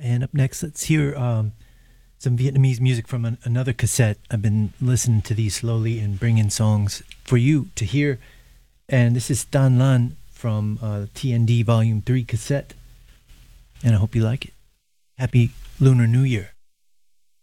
And up next, let's hear some Vietnamese music from another cassette. I've been listening to these slowly and bringing songs for you to hear. And this is Tan Lan from TND Volume 3 cassette. And I hope you like it. Happy Lunar New Year.